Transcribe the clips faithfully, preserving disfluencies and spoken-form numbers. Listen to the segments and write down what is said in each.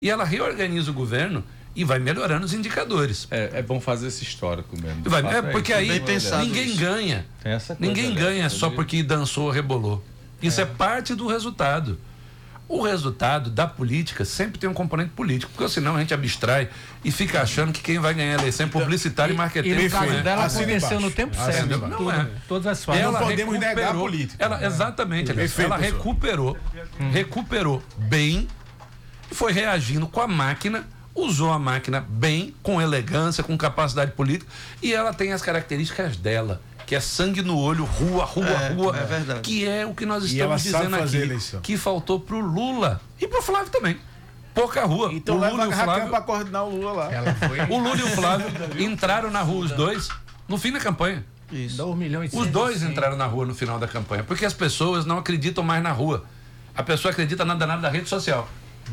E ela reorganiza o governo e vai melhorando os indicadores. É, é bom fazer esse histórico mesmo. Vai, é, porque aí ninguém isso. ganha. Essa ninguém coisa, ganha né? só porque dançou ou rebolou. Isso é. é parte do resultado. O resultado da política sempre tem um componente político, porque senão a gente abstrai e fica achando que quem vai ganhar a eleição é publicitário e, e marqueteiro. E no caso né? dela assim aconteceu embaixo. no tempo Assim certo. embaixo. Não Tudo, é. Todas as fases. Não podemos negar a política. Ela, exatamente, aliás, Perfeito, ela professor. recuperou, hum. recuperou bem e foi reagindo com a máquina, usou a máquina bem, com elegância, com capacidade política, e ela tem as características dela, que é sangue no olho, rua, rua, é, rua, é verdade. que é o que nós E ela estamos sabe dizendo fazer aqui, eleição. que faltou pro Lula e pro Flávio também. Pouca rua. Então o leva Lula e o a Raquel Flávio, pra coordenar o Lula lá. Ela foi. o Lula e o Flávio entraram na rua os dois no fim da campanha. Isso. dois milhões e Os dois cem. entraram na rua no final da campanha, porque as pessoas não acreditam mais na rua. A pessoa acredita na danada da rede social.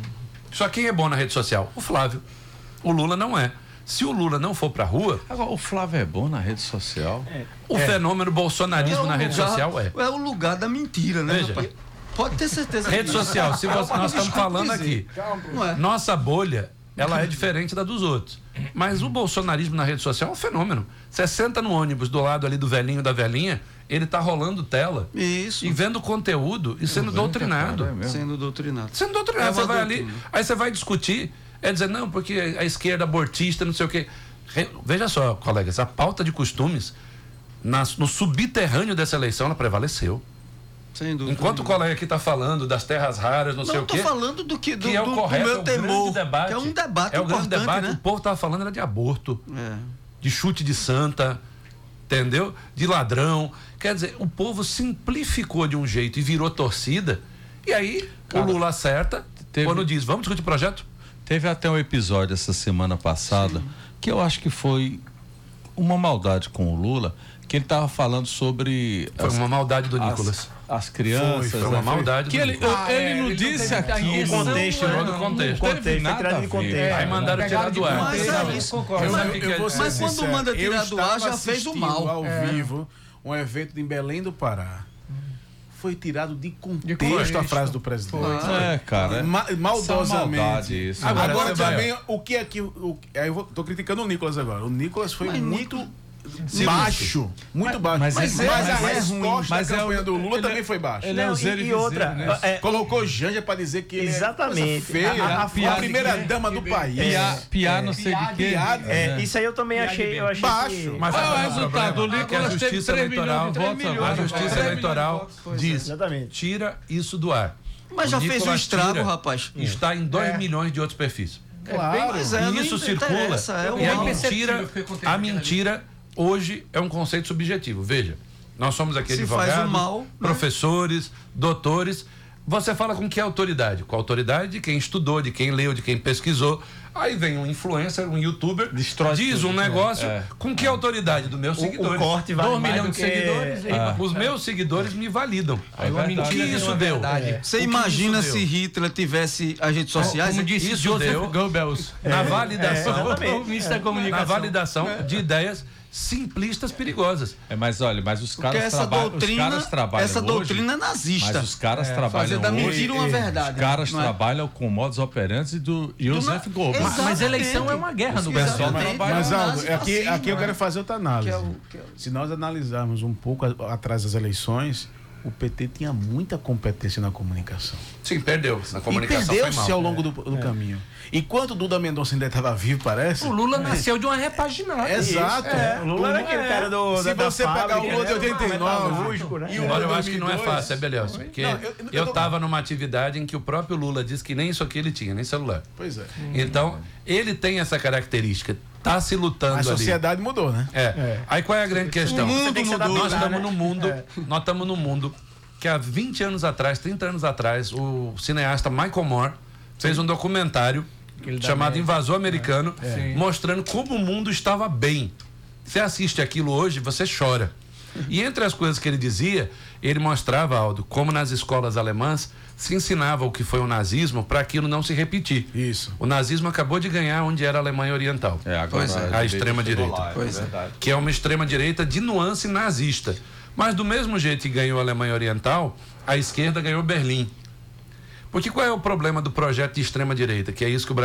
Só quem é bom na rede social? O Flávio. O Lula não é. Se o Lula não for pra rua... Agora, o Flávio é bom na rede social? É. O É. fenômeno bolsonarismo É na o rede lugar- social é. É o lugar da mentira, né, Veja. rapaz? Pode ter certeza. Rede disso. social, se você, nós estamos falando aqui. Não é? Nossa bolha, ela é diferente da dos outros. Mas o bolsonarismo na rede social é um fenômeno. Você senta no ônibus do lado ali do velhinho da velhinha, ele tá rolando tela Isso. e vendo conteúdo e sendo doutrinado. Cara, é mesmo. Sendo doutrinado. Sendo doutrinado. É Você uma vai ali, doutrina. aí você vai discutir, é dizer, não, porque a esquerda abortista, não sei o quê. Re- Veja só, colegas, a pauta de costumes, nas- no subterrâneo dessa eleição, ela prevaleceu. Sem dúvida. Enquanto o colega aqui está falando das terras raras, não, sei Não, o tô quê. falando do que, do, que é o do, correto, do é meu o temor. grande debate. Que é um debate É o grande importante, debate. né? O povo estava falando era de aborto, É. de chute de santa, entendeu? De ladrão. Quer dizer, o povo simplificou de um jeito e virou torcida. E aí Cara, o Lula acerta teve- quando diz, vamos discutir projeto? Teve até um episódio essa semana passada, Sim. que eu acho que foi uma maldade com o Lula, que ele estava falando sobre... Foi as, uma maldade do Nicolas. As, as crianças... Foi, foi uma né? maldade que do ele, Nicolas. ah, ele não ele disse não teve aquilo. intenção, contexto, né? Tirou do Não, contexto. não Teve teve nada tirado a de ver. contexto. É, Aí mandaram pegaram tirar do ar. Mas contexto, aí- isso concordo. Eu, Sabe o eu, que eu que vou é? ser Mas quando sincero, manda eu tirar do ar, estava já fez o assistindo mal. ao É. vivo um evento em Belém do Pará. Foi tirado de contexto, contexto. a frase do presidente. É, cara. Ma- maldosamente. maldade isso. Agora, Agora você vai, também, o que é que. O, aí eu vou, tô criticando o Nicolas agora. O Nicolas foi Mas muito Sim, baixo. Muito baixo. mas Mas, é- mas a mas é resposta Mas da é o- campanha do Lula ele também é- foi baixa. ele é Não, o e, zero e e outra, viseiro, né? é, Colocou Janja pra dizer que ele Exatamente. é coisa feia, A- a a, piada primeira que- dama do país. Piar, piar não sei de quê. piada. é, né? isso aí eu também achei, eu achei Baixo. que... Mas Qual é o sabe resultado? problema? O É que a Nicolas teve justiça três eleitoral, milhões de votos a agora. justiça três milhões de eleitoral votos. diz, Exatamente. tira isso do ar. Mas O já fez um Nicolas estrago, tira, rapaz. Está em dois milhões de outros perfis. Claro. Mas é, E não isso interessa, circula. é o e a mal. mentira, a mentira hoje é um conceito subjetivo. Veja, nós somos aqui Se faz advogados, o mal, né? professores, doutores. Você fala com que autoridade? Com a autoridade de quem estudou, de quem leu, de quem pesquisou. Aí vem um influencer, um youtuber, Destrói diz tudo. um negócio. É. Com que autoridade? Dos meus O, seguidores. o corte vale Dois mais milhões do de que... seguidores. É. Os meus seguidores me validam. É uma verdade. O que mentira isso virou deu? verdade. É. Você O que imagina isso se deu? Hitler tivesse as redes sociais? Como disse Isso Joseph deu. Goebbels. Na É, validação. exatamente. O ministro da Na comunicação. validação de ideias simplistas perigosas. É, mas olha, mas os Porque caras essa trabalham, doutrina, os caras trabalham essa hoje, doutrina é nazista. mas os caras É, trabalham fazer da hoje, mentira uma verdade. Os caras não é? trabalham com modus operandi do Joseph na- Goebbels. Exato. Mas eleição é uma guerra no Brasil. Exatamente. Mas, É um Aldo, aqui, nazifascismo, aqui eu né? quero fazer outra análise. Que é o- que é o- Se nós analisarmos um pouco a- atrás das eleições, o P T tinha muita competência na comunicação. Sim, perdeu. Na E comunicação foi perdeu-se mal. ao longo do, do caminho. Enquanto o Duda Mendonça ainda estava vivo, parece. O Lula nasceu de uma repaginada. Exato. É, o Lula era aquele cara do, Se da, da você pegar fábrica, o Lula de né, oitenta e nove metalúrgico, né? e o Olha, Lula eu de acho que não é dois mil e dois. fácil, é Beleza. Porque Não, eu, eu- eu tô- estava numa atividade em que o próprio Lula disse que nem isso aqui ele tinha, nem celular. Pois é. Então, ele tem essa característica. Tá se lutando A ali. sociedade mudou, né? É. É. Aí qual é a grande questão? O mundo tem que se adaptar, Nós estamos né? no mundo, É. nós estamos no mundo que há vinte anos atrás, trinta anos atrás, o cineasta Michael Moore fez um documentário Aquele da chamado América. Invasor Americano, Sim. mostrando como o mundo estava bem. Você assiste aquilo hoje, você chora. E entre as coisas que ele dizia, ele mostrava, Aldo, como nas escolas alemãs se ensinava o que foi o nazismo para aquilo não se repetir. Isso. O nazismo acabou de ganhar onde era a Alemanha Oriental. É, agora Pois é. A extrema-direita. chegou lá, Pois é. é verdade. Que é uma extrema-direita de nuance nazista. Mas do mesmo jeito que ganhou a Alemanha Oriental, a esquerda ganhou Berlim. Porque qual é o problema do projeto de extrema-direita? Que é isso que o Brasil